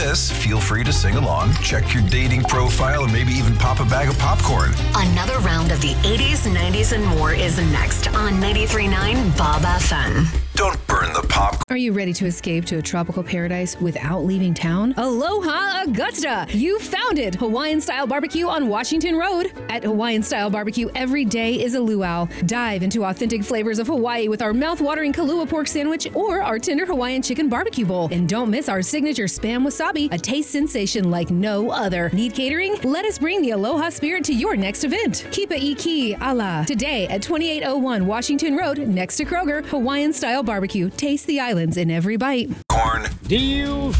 this, feel free to sing along, check your dating profile, or maybe even pop a bag of popcorn. Another round of the 80s, 90s, and more is next on 93.9 Bob FM. Don't burn the popcorn. Are you ready to escape to a tropical paradise without leaving town? Aloha Augusta! You found it! Hawaiian-style barbecue on Washington Road. At Hawaiian-style barbecue, every day is a luau. Dive into authentic flavors of Hawaii with our mouth-watering Kalua pork sandwich or our tender Hawaiian chicken barbecue bowl. And don't miss our signature Spam Wasabi, a taste sensation like no other. Need catering? Let us bring the Aloha spirit to your next event. Kipa Iki Ala. Today at 2801 Washington Road, next to Kroger, Hawaiian-style barbecue. Taste the islands in every bite. Corn. Deals,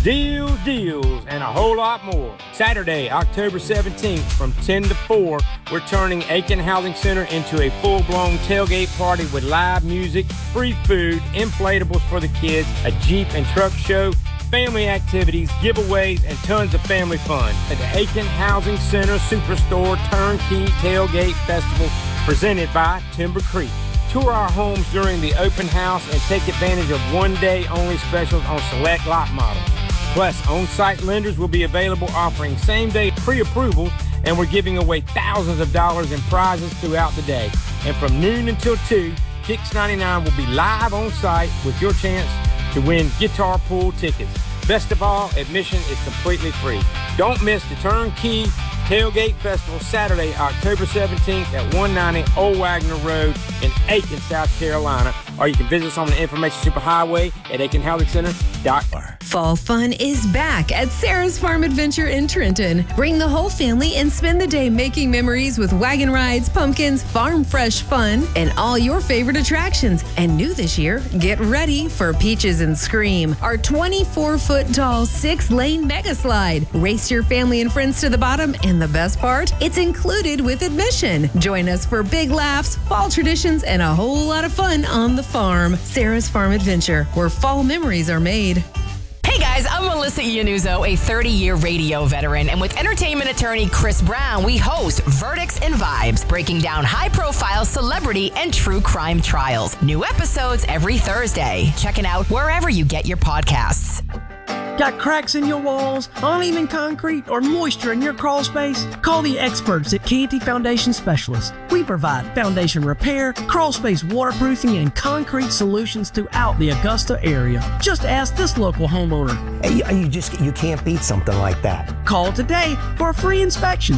and a whole lot more. Saturday, October 17th from 10 to 4, we're turning Aiken Housing Center into a full-blown tailgate party with live music, free food, inflatables for the kids, a Jeep and truck show, family activities, giveaways, and tons of family fun at the Aiken Housing Center Superstore Turnkey Tailgate Festival presented by Timber Creek. Tour our homes during the open house and take advantage of one-day-only specials on select lot models. Plus, on-site lenders will be available offering same-day pre-approvals, and we're giving away thousands of dollars in prizes throughout the day. And from noon until 2, Kicks 99 will be live on-site with your chance to win guitar pool tickets. Best of all, admission is completely free. Don't miss the Turnkey Tailgate Festival Saturday, October 17th at 190 Old Wagner Road in Aiken, South Carolina. Or you can visit us on the Information Superhighway at aikenhousingcenter.com. Fall fun is back at Sarah's Farm Adventure in Trenton. Bring the whole family and spend the day making memories with wagon rides, pumpkins, farm fresh fun, and all your favorite attractions. And new this year, get ready for Peaches and Scream, our 24-foot tall 6-lane mega slide. Race your family and friends to the bottom, and the best part, it's included with admission. Join us for big laughs, fall traditions, and a whole lot of fun on the farm. Sarah's Farm Adventure, where fall memories are made. Hey guys, I'm Melissa Iannuzzo, a 30-year radio veteran, and with entertainment attorney Chris Brown, we host Verdicts and Vibes, breaking down high-profile celebrity and true crime trials. New episodes every Thursday. Check it out wherever you get your podcasts. Got cracks in your walls, uneven concrete, or moisture in your crawl space? Call the experts at Canty Foundation Specialists. We provide foundation repair, crawl space waterproofing, and concrete solutions throughout the Augusta area. Just ask this local homeowner. You can't beat something like that. Call today for a free inspection.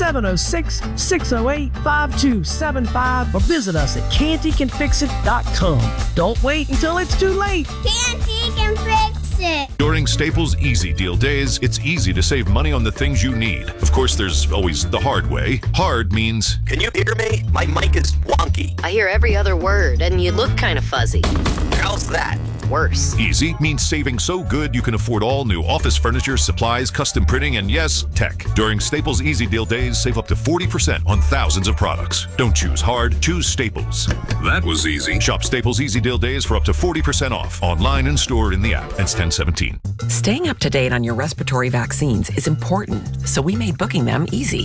706-608-5275 or visit us at cantycanfixit.com. Don't wait until it's too late. Canty can fix it. During Staples Easy Deal Days, it's easy to save money on the things you need. Of course, there's always the hard way. Hard means... Can you hear me? My mic is wonky. I hear every other word, and you look kind of fuzzy. How's that? Worse. Easy means saving so good you can afford all new office furniture, supplies, custom printing, and yes, tech. During Staples Easy Deal Days, save up to 40% on thousands of products. Don't choose hard, choose Staples. That was easy. Shop Staples Easy Deal Days for up to 40% off, online and stored in the app. It's 10/17. Staying up to date on your respiratory vaccines is important, so we made booking them easy.